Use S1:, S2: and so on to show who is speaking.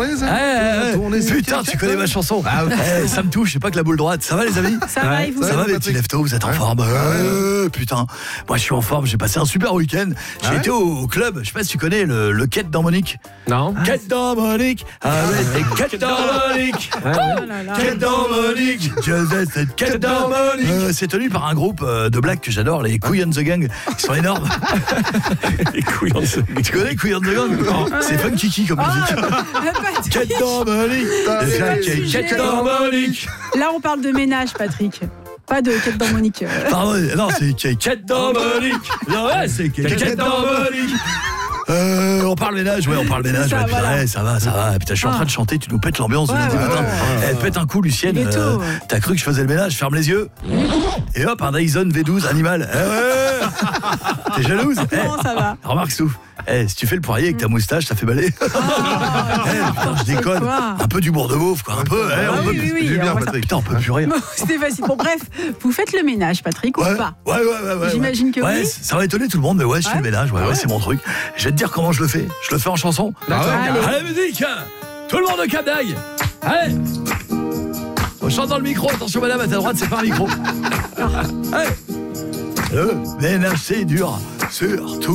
S1: tourner ça.
S2: Putain, tu connais ma chanson. Ça me touche, j'ai pas que la boule droite. Ça va les amis?
S3: Ça va, et vous?
S2: Ça va mes petits leftos, vous êtes en forme? Putain, moi je suis en forme, j'ai passé un super week-end. J'ai été au club, je sais pas si tu connais le Quai d'Harmonique.
S4: Non.
S2: Quai d'Harmonique, Quai d'Harmonique, Quai d'Harmonique, Quai d'Harmonique. C'est tenu par un groupe de blagues que j'adore, les Couilles on the Gang. Ils sont énormes.
S4: Les couilles en dessous.
S2: Tu connais Couilles on the Gang? C'est fun kiki comme musique. Quai d'Harmonique, Quai d'Harmonique.
S3: Là, on parle de ménage, Patrick. Pas de quête d'harmonique.
S2: Pardon, non, c'est quête d'harmonique. Non, ouais, c'est quête d'harmonique. On parle ménage, on parle ménage.
S3: Ça,
S2: Putain,
S3: voilà.
S2: ça va. Putain, je suis en train de chanter, tu nous pètes l'ambiance du lundi matin. Pète un coup, Lucienne. T'as cru que je faisais le ménage? Ferme les yeux. Et hop, un Dyson V12 animal. T'es jalouse?
S3: Comment ça va?
S2: Remarque, Souf. Si tu fais le poirier avec ta moustache, ça fait balai. Putain, je déconne.
S3: Quoi?
S2: Un peu d'humour de beauf, quoi. Un peu. On peut
S3: oui,
S2: plus bien,
S3: on va
S2: Patrick. Putain, on peut plus rire.
S3: Bon, c'était facile. Bon, bref, vous faites le ménage, Patrick, ou pas?
S2: Ouais.
S3: J'imagine que oui.
S2: Ça va étonner tout le monde, mais ouais, je fais le ménage. Ouais, c'est mon truc. Je vais te dire comment je le fais. Je le fais en chanson. Allez, musique. Tout le monde au Cap d'Agde. Allez. On chante dans le micro. Attention, madame, à ta droite, c'est pas un micro. Allez. Le ménage, c'est dur. Surtout